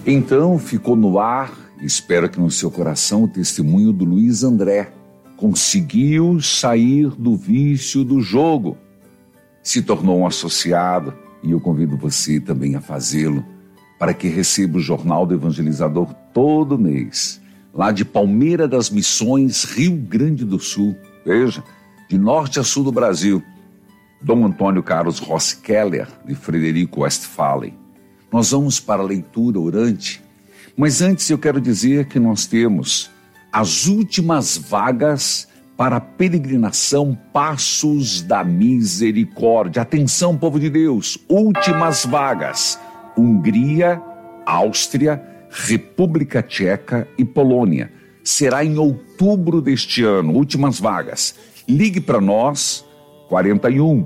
Então ficou no ar, espero que no seu coração, o testemunho do Luiz André. Conseguiu sair do vício do jogo, se tornou um associado, e eu convido você também a fazê-lo, para que receba o Jornal do Evangelizador todo mês, lá de Palmeira das Missões, Rio Grande do Sul. Veja, de norte a sul do Brasil. Dom Antônio Carlos Rossi Keller, de Frederico Westphalen. Nós vamos para a leitura orante, mas antes eu quero dizer que nós temos as últimas vagas para a peregrinação Passos da Misericórdia. Atenção, povo de Deus, últimas vagas. Hungria, Áustria, República Tcheca e Polônia. Será em outubro deste ano, últimas vagas. Ligue para nós, 41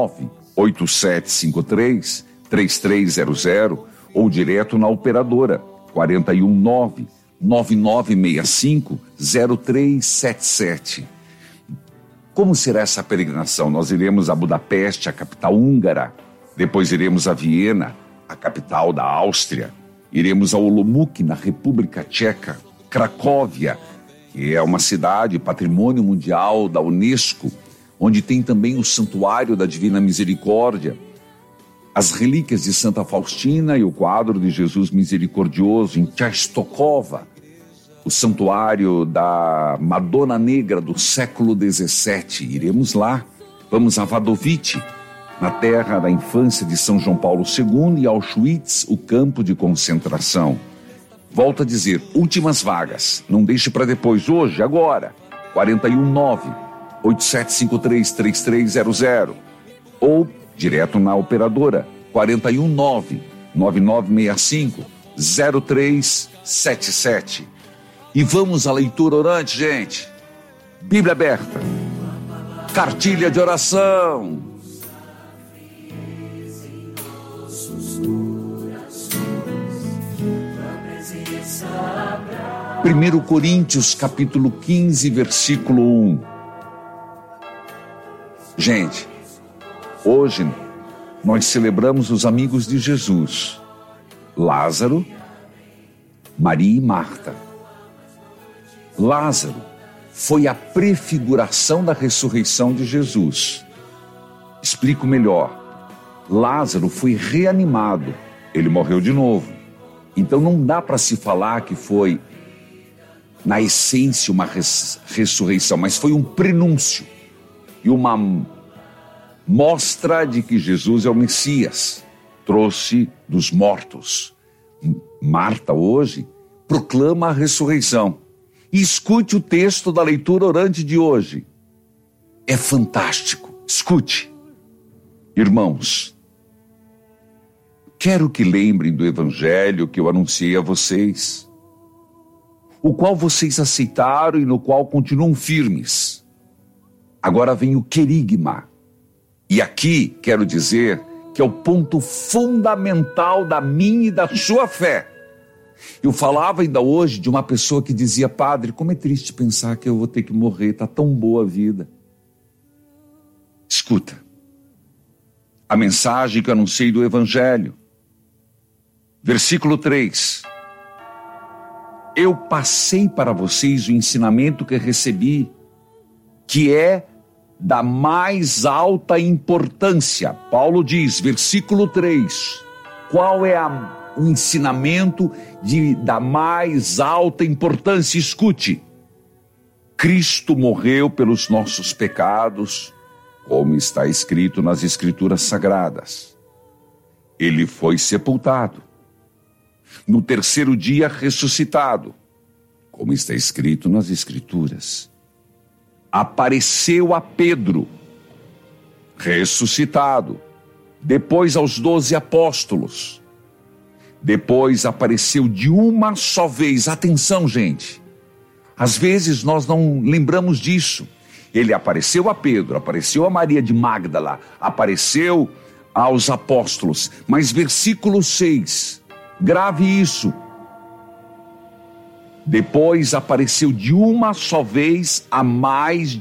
98753 3300 ou direto na operadora, 41 9965 0377. Como será essa peregrinação? Nós iremos a Budapeste, a capital húngara, depois iremos a Viena, a capital da Áustria, iremos a Olomouc, na República Tcheca, Cracóvia, que é uma cidade patrimônio mundial da Unesco, onde tem também o Santuário da Divina Misericórdia, as relíquias de Santa Faustina e o quadro de Jesus Misericordioso, em Częstochowa, o Santuário da Madonna Negra do século XVII. Iremos lá. Vamos a Wadowice, na terra da infância de São João Paulo II, e Auschwitz, o campo de concentração. Volto a dizer, últimas vagas. Não deixe para depois, hoje, agora. 41 98753 3300 ou direto na operadora, 41 9965 0377. E vamos à leitura orante, gente. Bíblia aberta. Cartilha de oração. 1 Coríntios, capítulo 15, versículo 1. Gente, hoje nós celebramos os amigos de Jesus, Lázaro, Maria e Marta. Lázaro foi a prefiguração da ressurreição de Jesus. Explico melhor. Lázaro foi reanimado, ele morreu de novo. Então não dá para se falar que foi, na essência, uma ressurreição, mas foi um prenúncio e uma mostra de que Jesus é o Messias, trouxe dos mortos. Marta hoje proclama a ressurreição. E escute o texto da leitura orante de hoje. É fantástico. Escute. Irmãos, quero que lembrem do evangelho que eu anunciei a vocês, o qual vocês aceitaram e no qual continuam firmes. Agora vem o querigma. E aqui quero dizer que é o ponto fundamental da minha e da sua fé. Eu falava ainda hoje de uma pessoa que dizia: padre, como é triste pensar que eu vou ter que morrer, está tão boa a vida. Escuta, a mensagem que eu anunciei do evangelho, versículo 3. Eu passei para vocês o ensinamento que recebi, que é da mais alta importância. Paulo diz, versículo 3, qual é o ensinamento da mais alta importância? Escute. Cristo morreu pelos nossos pecados, como está escrito nas Escrituras Sagradas. Ele foi sepultado. No terceiro dia ressuscitado, como está escrito nas Escrituras. Apareceu a Pedro, ressuscitado. Depois aos 12 apóstolos. Depois apareceu de uma só vez. Atenção, gente. Às vezes nós não lembramos disso. Ele apareceu a Pedro, apareceu a Maria de Magdala, apareceu aos apóstolos. Mas versículo 6, grave isso. Depois apareceu de uma só vez a mais